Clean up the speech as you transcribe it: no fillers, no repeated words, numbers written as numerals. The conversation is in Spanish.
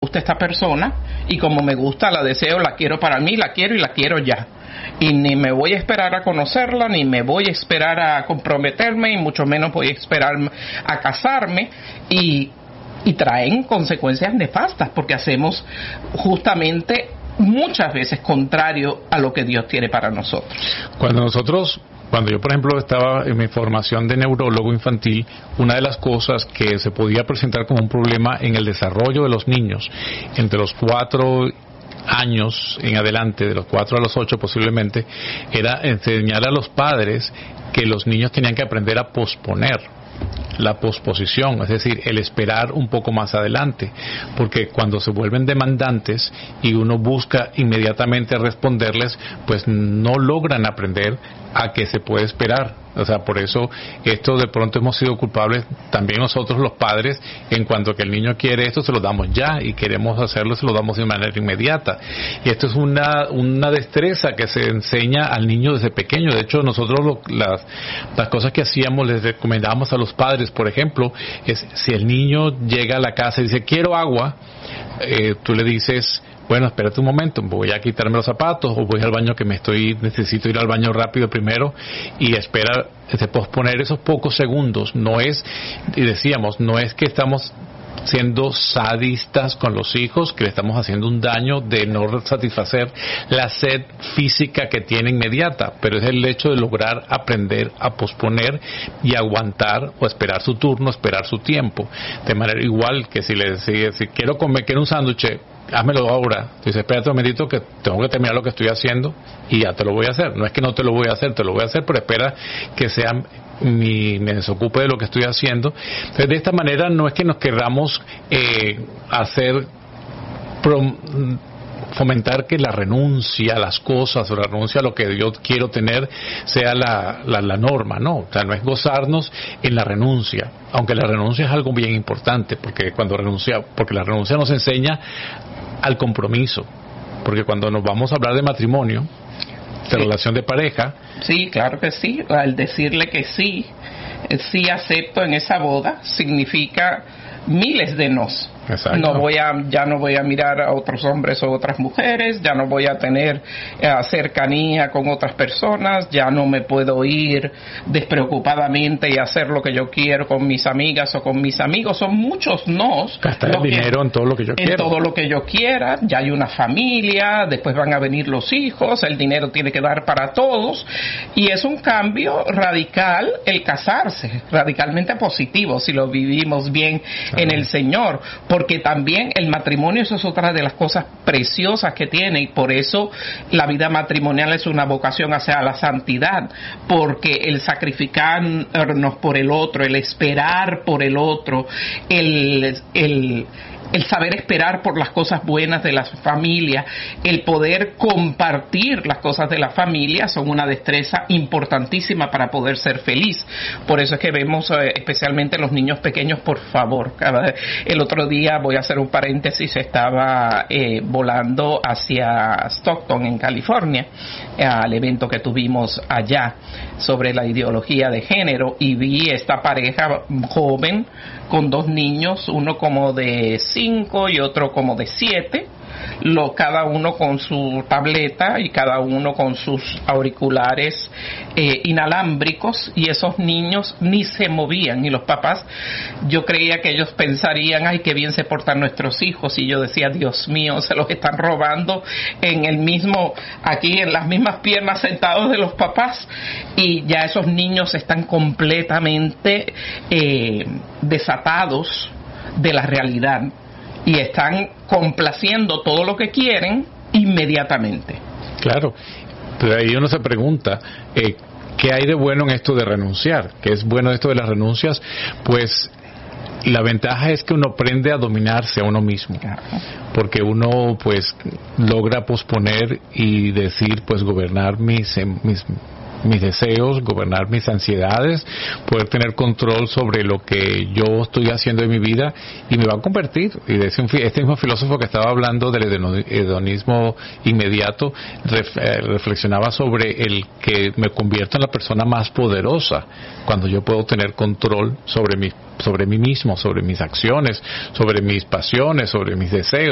gusta esta persona y como me gusta, la deseo, la quiero para mí, la quiero y la quiero ya. Y ni me voy a esperar a conocerla, ni me voy a esperar a comprometerme, y mucho menos voy a esperar a casarme, y traen consecuencias nefastas porque hacemos justamente muchas veces contrario a lo que Dios quiere para nosotros. Cuando yo, por ejemplo, estaba en mi formación de neurólogo infantil, una de las cosas que se podía presentar como un problema en el desarrollo de los niños, entre los 4 años en adelante, de los 4 a los 8 posiblemente, era enseñar a los padres que los niños tenían que aprender a posponer. La posposición, es decir, el esperar un poco más adelante, porque cuando se vuelven demandantes y uno busca inmediatamente responderles, pues no logran aprender a que se puede esperar. O sea, por eso esto de pronto hemos sido culpables también nosotros los padres, en cuanto que el niño quiere esto, se lo damos ya, y queremos hacerlo, se lo damos de manera inmediata. Y esto es una destreza que se enseña al niño desde pequeño. De hecho, nosotros las cosas que hacíamos, les recomendábamos a los padres, por ejemplo, es si el niño llega a la casa y dice quiero agua, tú le dices, bueno, espérate un momento, voy a quitarme los zapatos o voy al baño que necesito ir al baño rápido primero, y espera, posponer esos pocos segundos. No es, y decíamos, no es que estamos siendo sadistas con los hijos, que le estamos haciendo un daño de no satisfacer la sed física que tiene inmediata, pero es el hecho de lograr aprender a posponer y aguantar o esperar su turno, esperar su tiempo. De manera igual que si quiero un sándwich, házmelo ahora. Dice, espérate un momentito que tengo que terminar lo que estoy haciendo y ya te lo voy a hacer. No es que no te lo voy a hacer, te lo voy a hacer, pero espera que me desocupe de lo que estoy haciendo. Entonces, de esta manera no es que nos queramos fomentar que la renuncia a las cosas o la renuncia a lo que yo quiero tener sea la norma, no. O sea, no es gozarnos en la renuncia, aunque la renuncia es algo bien importante, porque la renuncia nos enseña al compromiso, porque cuando nos vamos a hablar de matrimonio, de relación de pareja. Sí, claro que sí. Al decirle que sí acepto en esa boda, significa miles de nos. Exacto. Ya no voy a mirar a otros hombres o otras mujeres, ya no voy a tener cercanía con otras personas, ya no me puedo ir despreocupadamente y hacer lo que yo quiero con mis amigas o con mis amigos. Son muchos nos. Gastar el dinero en todo lo que yo quiero. En todo lo que yo quiera. Ya hay una familia, después van a venir los hijos, el dinero tiene que dar para todos, y es un cambio radical el casarse, radicalmente positivo si lo vivimos bien en el Señor, porque también el matrimonio, eso es otra de las cosas preciosas que tiene, y por eso la vida matrimonial es una vocación hacia la santidad, porque el sacrificarnos por el otro, el esperar por el otro, el saber esperar por las cosas buenas de la familia, el poder compartir las cosas de la familia, son una destreza importantísima para poder ser feliz. Por eso es que vemos especialmente los niños pequeños, por favor. El otro día, voy a hacer un paréntesis, estaba volando hacia Stockton, en California, al evento que tuvimos allá sobre la ideología de género, y vi esta pareja joven con 2 niños, uno como de 5 y otro como de 7, cada uno con su tableta y cada uno con sus auriculares inalámbricos, y esos niños ni se movían, y los papás, yo creía que ellos pensarían, ay, qué bien se portan nuestros hijos, y yo decía, Dios mío, se los están robando aquí en las mismas piernas, sentados de los papás, y ya esos niños están completamente desatados de la realidad y están complaciendo todo lo que quieren inmediatamente. Claro, pero ahí uno se pregunta, ¿qué hay de bueno en esto de renunciar? ¿Qué es bueno esto de las renuncias? Pues la ventaja es que uno aprende a dominarse a uno mismo, porque uno pues logra posponer y decir, pues gobernar mis deseos, gobernar mis ansiedades, poder tener control sobre lo que yo estoy haciendo en mi vida, y me va a convertir. Y este mismo filósofo que estaba hablando del hedonismo inmediato reflexionaba sobre el que me convierto en la persona más poderosa cuando yo puedo tener control sobre mí mismo, sobre mis acciones, sobre mis pasiones, sobre mis deseos.